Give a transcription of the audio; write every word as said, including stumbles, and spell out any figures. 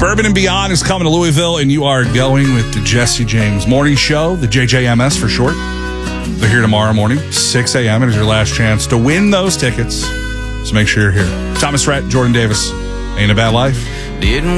Bourbon and Beyond is coming to Louisville, and you are going with the Jesse James Morning Show, the J J M S for short. They're here tomorrow morning, six a.m. It is your last chance to win those tickets, so make sure you're here. Thomas Rhett, Jordan Davis, Ain't a Bad Life. Didn't